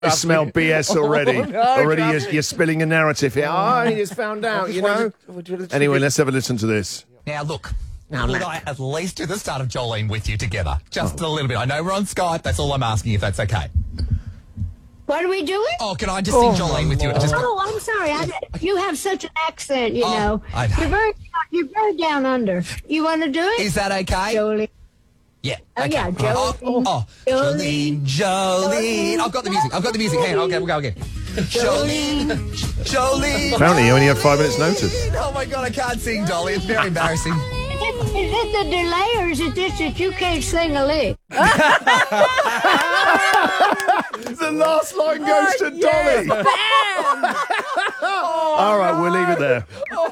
I smell BS already. Already you're spilling a narrative here. Oh, he just found out, you know. Anyway, let's have a listen to this. Now, look, could I at least do the start of Jolene with you together? Just a little bit. I know we're on Skype. That's all I'm asking, if that's okay. What are we doing? Oh, can I just sing Jolene with you? I'm sorry. You have such an accent, you know. You're very down under. You want to do it? Is that okay? Jolene. Yeah. Oh, okay. yeah, Jolene. Jolene. I've got the music. Hang on, we'll go again. Jolene. Apparently you only have 5 minutes notice. Oh, my God, I can't sing, Dolly. It's very embarrassing. Is it the delay or is it just that you can't sing a lick? The last line goes to Dolly. All right, we'll leave it there.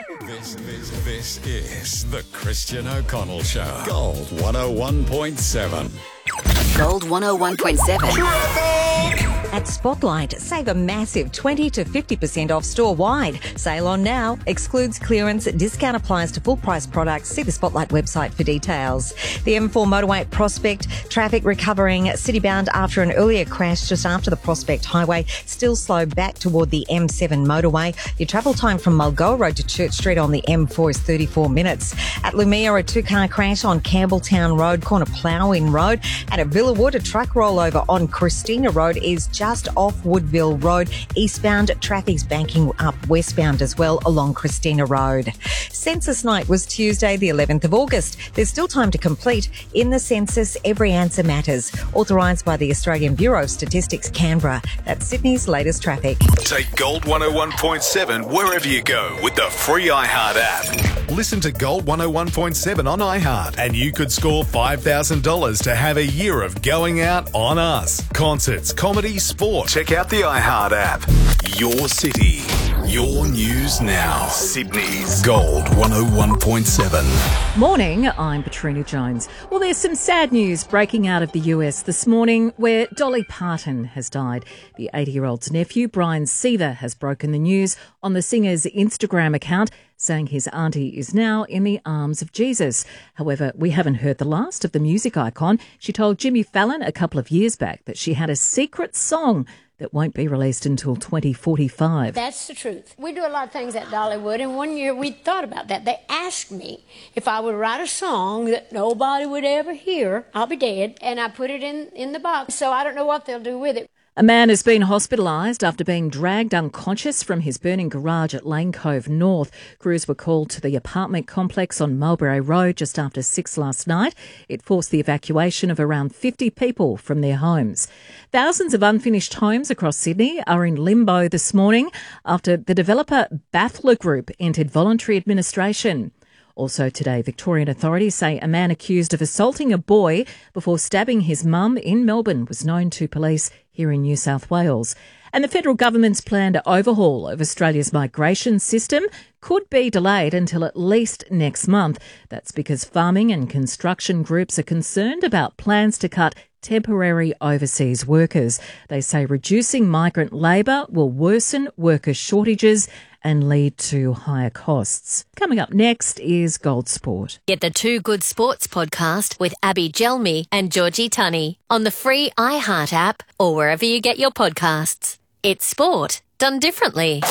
This is the Christian O'Connell Show. Gold 101.7. Gold 101.7. At Spotlight, save a massive 20 to 50% off store-wide. Sale on now. Excludes clearance. Discount applies to full-price products. See the Spotlight website for details. The M4 motorway at Prospect. Traffic recovering city-bound after an earlier crash just after the Prospect Highway. Still slow back toward the M7 motorway. Your travel time from Mulgoa Road to Church Street on the M4 is 34 minutes. At Lumia, a 2-car crash on Campbelltown Road, corner Plough-in Road. And at Villawood, a truck rollover on Christina Road is just off Woodville Road. Eastbound, traffic's banking up westbound as well along Christina Road. Census night was Tuesday, the 11th of August. There's still time to complete. In the census, every answer matters. Authorised by the Australian Bureau of Statistics, Canberra. That's Sydney's latest traffic. Take Gold 101.7 wherever you go with the free iHeart app. Listen to Gold 101.7 on iHeart and you could score $5,000 to have a year of going out on us. Concerts, comedy, sport. Check out the iHeart app. Your city, your news now. Sydney's Gold 101.7. Morning, I'm Patrina Jones. Well, there's some sad news breaking out of the US this morning where Dolly Parton has died. The 80-year-old's nephew, Brian Seaver, has broken the news on the singer's Instagram account, saying his auntie is now in the arms of Jesus. However, we haven't heard the last of the music icon. She told Jimmy Fallon a couple of years back that she had a secret song that won't be released until 2045. That's the truth. We do a lot of things at Dollywood, and one year we thought about that. They asked me if I would write a song that nobody would ever hear. I'll be dead. And I put it in the box, so I don't know what they'll do with it. A man has been hospitalised after being dragged unconscious from his burning garage at Lane Cove North. Crews were called to the apartment complex on Mulberry Road just after 6 last night. It forced the evacuation of around 50 people from their homes. Thousands of unfinished homes across Sydney are in limbo this morning after the developer Baffler Group entered voluntary administration. Also today, Victorian authorities say a man accused of assaulting a boy before stabbing his mum in Melbourne was known to police here in New South Wales. And the federal government's planned overhaul of Australia's migration system could be delayed until at least next month. That's because farming and construction groups are concerned about plans to cut temporary overseas workers. They say reducing migrant labour will worsen worker shortages and lead to higher costs. Coming up next is Gold Sport. Get the Two Good Sports podcast with Abby Gelmi and Georgie Tunney on the free iHeart app or wherever you get your podcasts. It's sport done differently.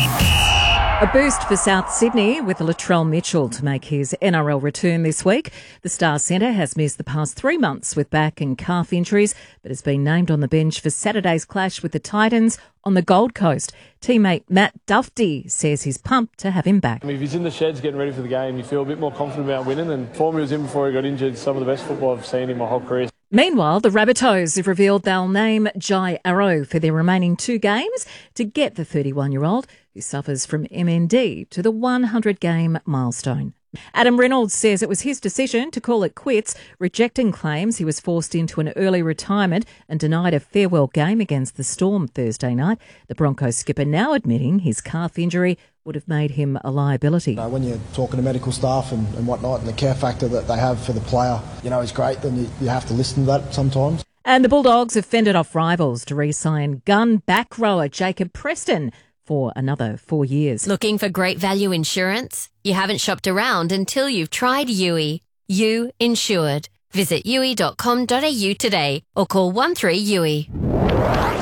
A boost for South Sydney with Latrell Mitchell to make his NRL return this week. The Star Centre has missed the past 3 months with back and calf injuries, but has been named on the bench for Saturday's clash with the Titans on the Gold Coast. Teammate Matt Duffy says he's pumped to have him back. If he's in the sheds getting ready for the game, you feel a bit more confident about winning, and form he was in before he got injured, some of the best football I've seen in my whole career. Meanwhile, the Rabbitohs have revealed they'll name Jai Arrow for their remaining 2 games to get the 31-year-old who suffers from MND to the 100-game milestone. Adam Reynolds says it was his decision to call it quits, rejecting claims he was forced into an early retirement and denied a farewell game against the Storm Thursday night. The Broncos skipper now admitting his calf injury would have made him a liability. When you're talking to medical staff and whatnot, and the care factor that they have for the player, is great, then you have to listen to that sometimes. And the Bulldogs have fended off rivals to re-sign gun back rower Jacob Preston for another 4 years. Looking for great value insurance? You haven't shopped around until you've tried Yui. You Insured. Visit yui.com.au today or call 13 Yui.